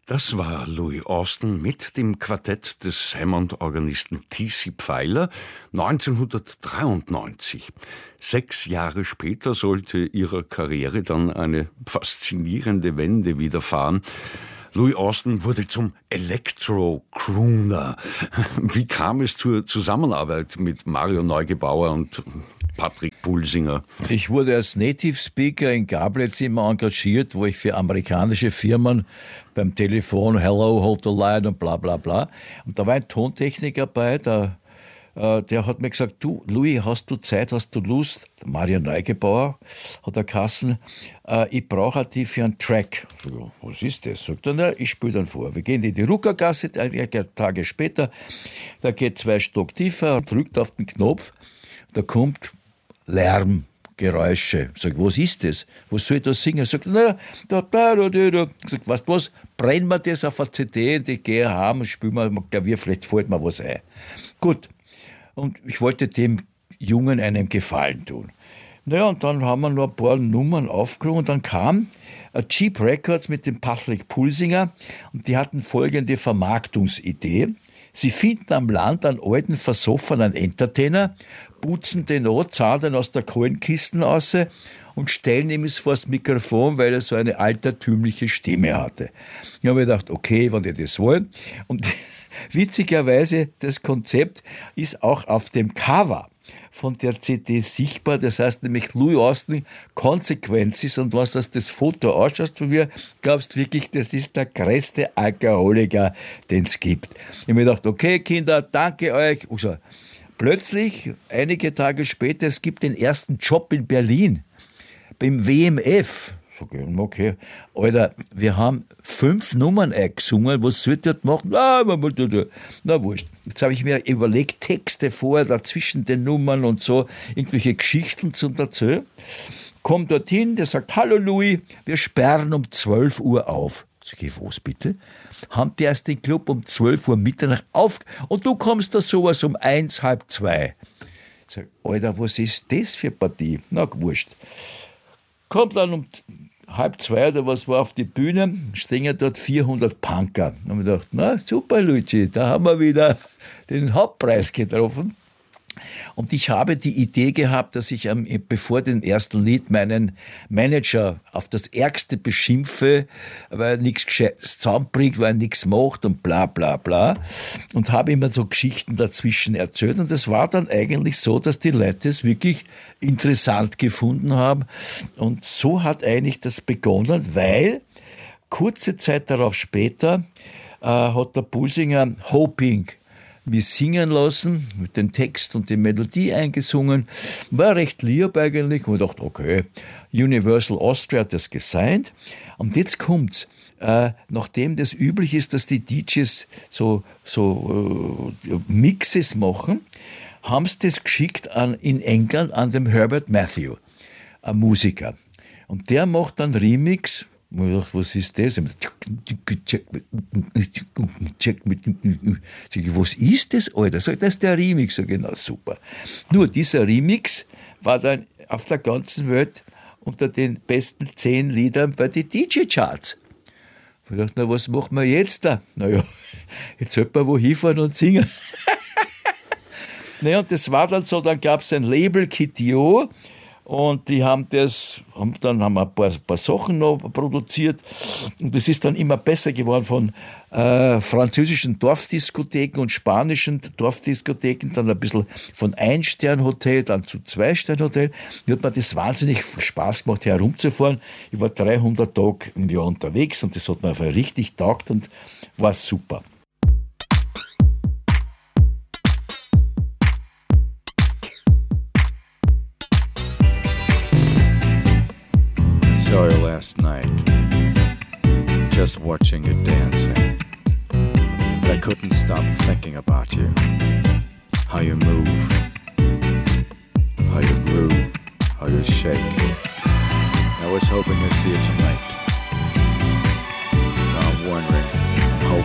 Das war Louis Austin mit dem Quartett des Hammond-Organisten T.C. Pfeiler 1993. 6 Jahre später sollte ihrer Karriere dann eine faszinierende Wende widerfahren. Louis Austin wurde zum Electro-Crooner. Wie kam es zur Zusammenarbeit mit Mario Neugebauer und Patrick Pulsinger? Ich wurde als Native Speaker in Gablitz immer engagiert, wo ich für amerikanische Firmen beim Telefon Hello, hold the line und bla bla bla. Und da war ein Tontechniker bei, der hat mir gesagt, du, Louis, hast du Zeit, hast du Lust? Mario Neugebauer hat er geheißen, ich brauche die für einen Track. So, was ist das? Sagt er, na, ich spiele dann vor. Wir gehen in die Ruckergasse, einige Tage später, da geht 2 Stock tiefer, drückt auf den Knopf, da kommt Lärm, Geräusche. Sag, was ist das? Was soll ich da singen? Sagt, na, da. Sag, weißt du was? Brenn mir das auf eine CD und ich gehe heim und spiele mal Klavier, vielleicht fällt mir was ein. Gut. Und ich wollte dem Jungen einen Gefallen tun. Naja, und dann haben wir noch ein paar Nummern aufgenommen und dann kam Cheap Records mit dem Patrick Pulsinger und die hatten folgende Vermarktungsidee. Sie finden am Land einen alten, versoffenen Entertainer, putzen den an, zahlen den aus der Kohlenkiste raus und stellen ihm es vor das Mikrofon, weil er so eine altertümliche Stimme hatte. Ich habe mir gedacht, okay, wenn die das wollen. Und witzigerweise, das Konzept ist auch auf dem Cover von der CD sichtbar, das heißt nämlich Louis Austin Consequences, und was das Foto ausschaut von mir, glaubst wirklich, das ist der größte Alkoholiker, den es gibt. Ich habe mir gedacht, okay Kinder, danke euch. Also, plötzlich, einige Tage später, es gibt den ersten Job in Berlin, beim WMF. Okay, Alter, wir haben 5 Nummern eingesungen, was soll ich dort machen? Na, wurscht. Jetzt habe ich mir überlegt, Texte vorher dazwischen den Nummern und so, irgendwelche Geschichten zum Erzählen. Komm dorthin, der sagt, hallo Louis, wir sperren um 12 Uhr auf. Sag ich, was bitte? Haben die erst den Club um 12 Uhr Mitternacht auf und du kommst da sowas um 1, halb 2. Sag, Alter, was ist das für Partie? Na, wurscht. Kommt dann um 1:30 oder was war auf die Bühne, stehen dort 400 Punker. Da habe ich gedacht, na super Luigi, da haben wir wieder den Hauptpreis getroffen. Und ich habe die Idee gehabt, dass ich bevor dem ersten Lied meinen Manager auf das Ärgste beschimpfe, weil er nichts Gescheites zusammenbringt, weil er nichts macht und bla bla bla. Und habe immer so Geschichten dazwischen erzählt. Und das war dann eigentlich so, dass die Leute es wirklich interessant gefunden haben. Und so hat eigentlich das begonnen, weil kurze Zeit darauf später hat der Pulsinger Hoping wir singen lassen, mit dem Text und der Melodie eingesungen. War recht lieb eigentlich. Und ich dachte, okay, Universal Austria hat das gesigned. Und jetzt kommt's. Nachdem das üblich ist, dass die DJs so Mixes machen, haben sie das geschickt in England an den Herbert Matthew, ein Musiker. Und der macht dann Remix. Ich dachte, was ist das? Was ist das, Alter? Sag, das ist der Remix. Sag, genau, super. Nur dieser Remix war dann auf der ganzen Welt unter den besten 10 Liedern bei den DJ-Charts. Ich dachte, na, was machen wir jetzt da? Naja, jetzt sollten wir wo hinfahren und singen. Naja, und das war dann so, dann gab es ein Label, Kitio, und die haben dann haben ein paar Sachen noch produziert. Und das ist dann immer besser geworden von französischen Dorfdiskotheken und spanischen Dorfdiskotheken, dann ein bisschen von Ein-Stern-Hotel, dann zu 2-Stern-Hotel. Mir hat mir das wahnsinnig Spaß gemacht, herumzufahren. Ich war 300 Tage im Jahr unterwegs und das hat mir einfach richtig taugt und war super. I saw you last night, just watching you dancing. But I couldn't stop thinking about you, how you move, how you groove, how you shake. I was hoping to see you tonight. Now I'm wondering